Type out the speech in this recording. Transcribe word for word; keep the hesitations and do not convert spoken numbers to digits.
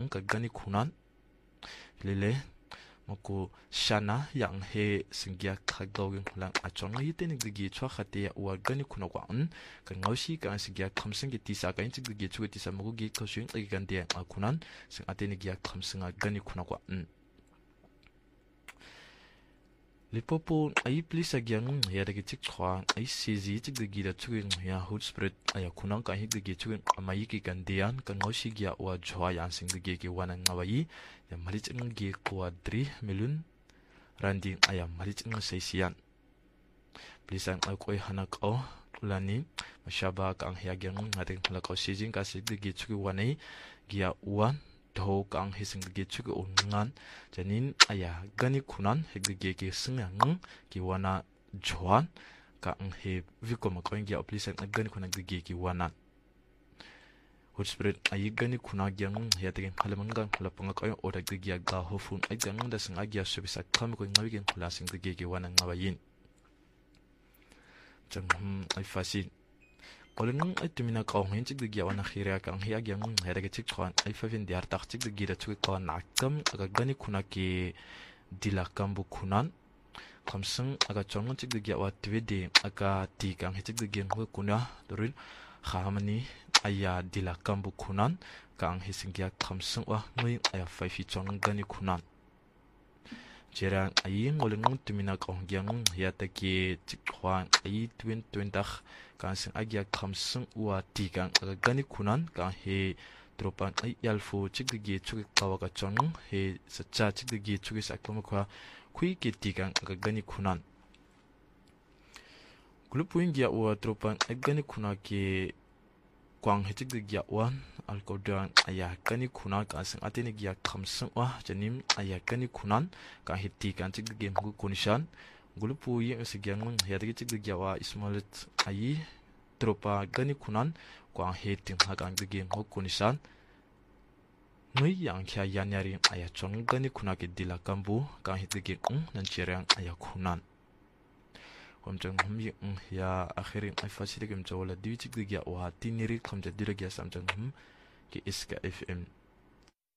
ka gani kunan lele mako shana yang he singya khagdogin lang achong ngi te nig gi chwa khate wa gani kuna kwa un ka ngaushi ka singya khamsing gi tisa ka inchig gi chu tisa mugu gi khoshin gi gan de kunan sing ateni gi khamsing gani kuna kwa un lipopo ai plisa gyang ya de chik chwa ai cz chik gi da chu ya hot spread aya kunang ka hi gi chu amai ki gan dian ka ngaushi gi wa jwa yan sing gi gi wana ngawai ya mari ching gi quadri million randi aya mari ching seisian plisa ai koi hanak o lani mashaba ka ang ya gyang ngade la ko cz ka sig gi chu wanai gi wan do kang hising gi chu go ngan janin aya gani kunan he gi gi singang ki wana joan ka ang he vikom ko ngi application gani kunan gi gi wana hot spread ay gani kuna gyang ya tegen halamanga halapanga ko oda gi gi ga hofun ay gang da sing agya service kam ko ngawi gen kula sing gi gi wana ngawayin jang ay fasin Koleng ay tumina ka ngin chig gi wana khira ka ngya gyang hera ge chig chwan ay faven diar tak chig gi da chu ka nakam aga gani kuna ki dilakam bu kunan kamsang aga chong chig gi wa twede aga ti kang he chig gi ngwe kuna doril khamani aya dilakam bu kunan kang he singya kamsang wa ngui aya faifi chong gani kunan Jera ay ngoleng tumina ka ngyang ya ta ki chig chwan ay twin twin tak kan sing agya khamsung wa tikang aga gani kunan ka he tropan ay yalfo chiggi chugi kawaga chong he sacha chiggi chugi sakpama kwa kui ki tikang aga gani kunan gulupuin gya wa tropan ay gani kuna ki kwang he chiggi gya wan alkodan aya gani kunan ka sing ateni gya khamsung wa janim aya gani kunan ka he tikang chiggi mgu kunishan gulupu yi sigyang yadagi chig gyawa ismalit ayi tropa gani kunan kwang he ting hagang gi ngokunisan ngui yang kya yanyari aya chong gani kuna ke dilakambu ka he gi ng nan cherang aya kunan homjang hum ya akhirin ay fasile gem jawla diwi chig gya wa tiniri khamja diragya samjang hum ki iska fm